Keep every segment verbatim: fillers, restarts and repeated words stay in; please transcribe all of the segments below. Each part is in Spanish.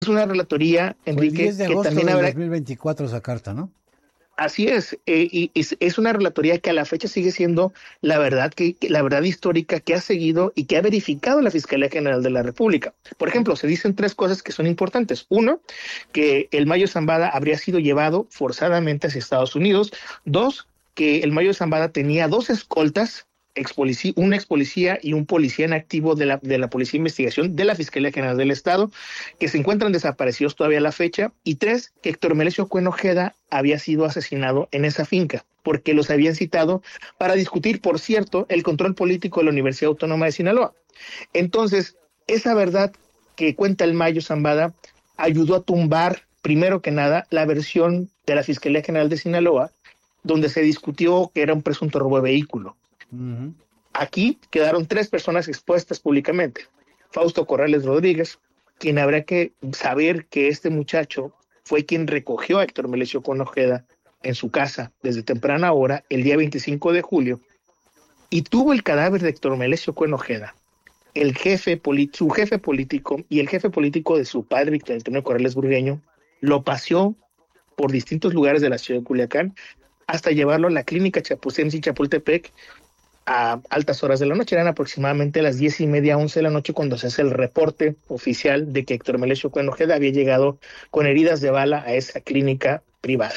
Es una relatoría, Fue el Enrique, diez de que agosto también del habrá. dos mil veinticuatro esa carta, ¿no? Así es, eh, y es, es una relatoría que a la fecha sigue siendo la verdad que, que la verdad histórica que ha seguido y que ha verificado la Fiscalía General de la República. Por ejemplo, se dicen tres cosas que son importantes. Uno, que el Mayo Zambada habría sido llevado forzadamente hacia Estados Unidos. Dos, que el Mayo Zambada tenía dos escoltas, ex policía, un ex policía y un policía en activo de la, de la Policía de Investigación de la Fiscalía General del Estado, que se encuentran desaparecidos todavía a la fecha. Y tres, que Héctor Melesio Cuen Ojeda había sido asesinado en esa finca, porque los habían citado para discutir, por cierto, el control político de la Universidad Autónoma de Sinaloa. Entonces, esa verdad que cuenta el Mayo Zambada ayudó a tumbar, primero que nada, la versión de la Fiscalía General de Sinaloa, donde se discutió que era un presunto robo de vehículo. Uh-huh. Aquí quedaron tres personas expuestas públicamente. Fausto Corrales Rodríguez, quien habrá que saber que este muchacho fue quien recogió a Héctor Melesio Cuen Ojeda en su casa desde temprana hora, el día veinticinco de julio, y tuvo el cadáver de Héctor Melesio Cuen Ojeda, el jefe, su jefe político y el jefe político de su padre, Víctor Antonio Corrales Burgueño, lo paseó por distintos lugares de la ciudad de Culiacán hasta llevarlo a la clínica Chapucense y Chapultepec a altas horas de la noche. Eran aproximadamente las diez y media, once de la noche cuando se hace el reporte oficial de que Héctor Melesio Cuen Ojeda había llegado con heridas de bala a esa clínica privada.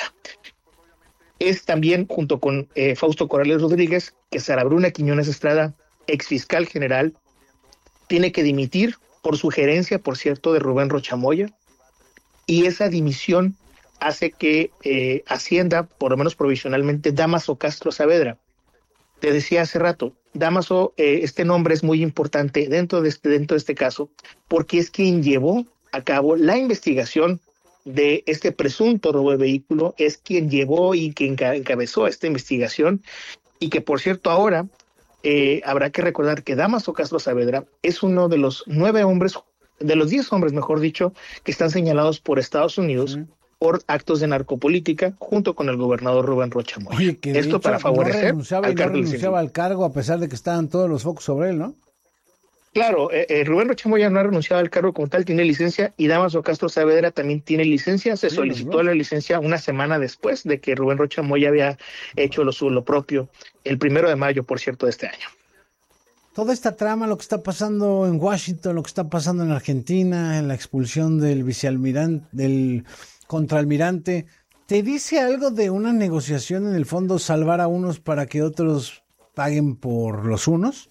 Es también, junto con eh, Fausto Corrales Rodríguez, que Sara Bruna Quiñones Estrada, ex fiscal general, tiene que dimitir por sugerencia, por cierto, de Rubén Rocha Moya, y esa dimisión hace que eh, Hacienda, por lo menos provisionalmente, Dámaso Castro Saavedra. Te decía hace rato, Dámaso, eh, este nombre es muy importante dentro de, este, dentro de este caso, porque es quien llevó a cabo la investigación de este presunto robo de vehículo, es quien llevó y quien encabezó esta investigación, y que por cierto ahora eh, habrá que recordar que Dámaso Castro Saavedra es uno de los nueve hombres, de los diez hombres, mejor dicho, que están señalados por Estados Unidos mm. por actos de narcopolítica junto con el gobernador Rubén Rocha Moya. Oye, que de Esto hecho para favorecer no renunciaba, al y no renunciaba al cargo a pesar de que estaban todos los focos sobre él, ¿no? Claro, eh, eh, Rubén Rocha Moya no ha renunciado al cargo como tal, tiene licencia, y Dámaso Castro Saavedra también tiene licencia. Se sí, solicitó la licencia una semana después de que Rubén Rocha Moya había hecho lo, lo propio, el primero de mayo, por cierto, de este año. Toda esta trama, lo que está pasando en Washington, lo que está pasando en Argentina, en la expulsión del vicealmirante, del contraalmirante, ¿te dice algo de una negociación en el fondo, salvar a unos para que otros paguen por los unos?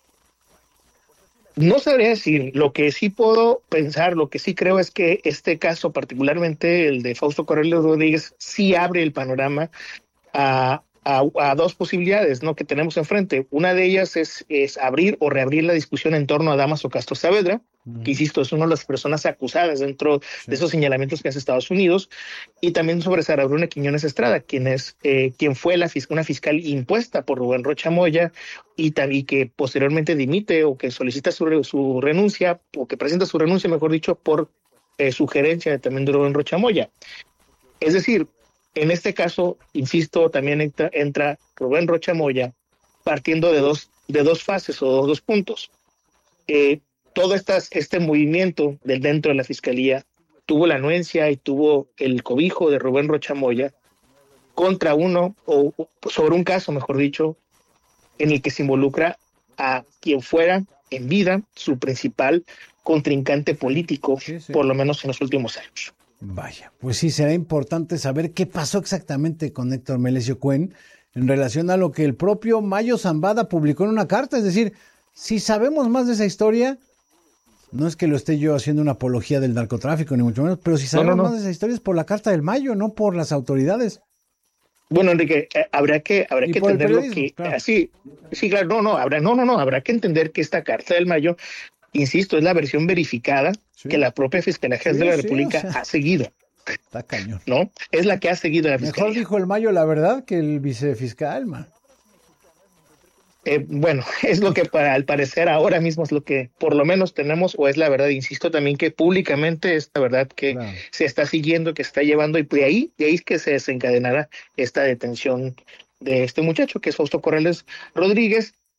No sabría decir, lo que sí puedo pensar, lo que sí creo es que este caso, particularmente el de Fausto Corrales Rodríguez, sí abre el panorama a, a, a dos posibilidades, ¿no?, que tenemos enfrente. Una de ellas es, es abrir o reabrir la discusión en torno a Dámaso Castro Saavedra, uh-huh. que insisto, es una de las personas acusadas dentro sí. de esos señalamientos que hace Estados Unidos, y también sobre Sara Bruna Quiñones Estrada, quien es eh, quien fue la una fiscal impuesta por Rubén Rocha Moya, y, y que posteriormente dimite o que solicita su, su renuncia, o que presenta su renuncia, mejor dicho, por eh, sugerencia de también de Rubén Rocha Moya. Es decir, en este caso, insisto, también entra, entra Rubén Rocha Moya partiendo de dos, de dos fases o dos, dos puntos. Eh, todo estas, este movimiento del dentro de la Fiscalía tuvo la anuencia y tuvo el cobijo de Rubén Rocha Moya contra uno, o sobre un caso, mejor dicho, en el que se involucra a quien fuera en vida su principal contrincante político, sí, sí. por lo menos en los últimos años. Vaya, pues sí, será importante saber qué pasó exactamente con Héctor Melesio Cuen en relación a lo que el propio Mayo Zambada publicó en una carta. Es decir, si sabemos más de esa historia, no es que lo esté yo haciendo una apología del narcotráfico, ni mucho menos, pero si sabemos no, no, no. más de esa historia es por la carta del Mayo, no por las autoridades. Bueno, Enrique, eh, habrá que habrá que entenderlo que claro. así, sí, claro, no, no, habrá, no, no, no, habrá que entender que esta carta del Mayo, insisto, es la versión verificada sí. que la propia Fiscalía General sí, de la República sí, o sea, ha seguido. Está cañón. ¿No? Es la que ha seguido la Fiscalía. Mejor dijo el Mayo la verdad que el vicefiscal, man. Eh, bueno, es lo que para, al parecer ahora mismo es lo que por lo menos tenemos, o es la verdad. Insisto también que públicamente es la verdad que claro. se está siguiendo, que se está llevando, y de ahí, de ahí es que se desencadenará esta detención de este muchacho, que es Fausto Corrales Rodríguez,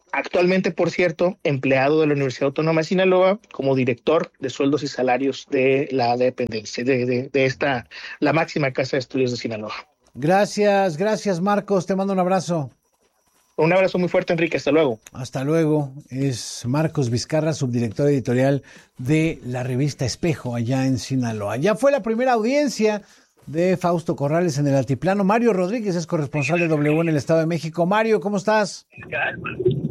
Actualmente, por cierto, empleado de la Universidad Autónoma de Sinaloa como director de sueldos y salarios de la dependencia, de, de, de esta, la máxima casa de estudios de Sinaloa. Gracias, gracias Marcos, te mando un abrazo. Un abrazo muy fuerte, Enrique, hasta luego. Hasta luego, es Marcos Vizcarra, subdirector editorial de la revista Espejo allá en Sinaloa. Ya fue la primera audiencia de Fausto Corrales en el Altiplano. Mario Rodríguez es corresponsal de W en el Estado de México. Mario, ¿cómo estás? Fiscal.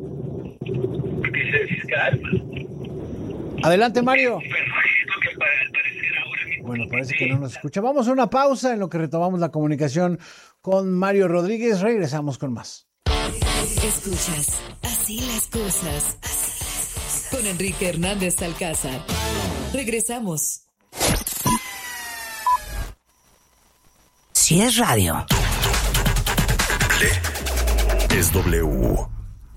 Dice fiscal. Adelante, Mario. Pero es lo que al parecer ahora mismo. Bueno, parece que no nos escucha. Vamos a una pausa en lo que retomamos la comunicación con Mario Rodríguez. Regresamos con más. Escuchas Así las cosas con Enrique Hernández Alcázar. Regresamos. Si es radio, es W.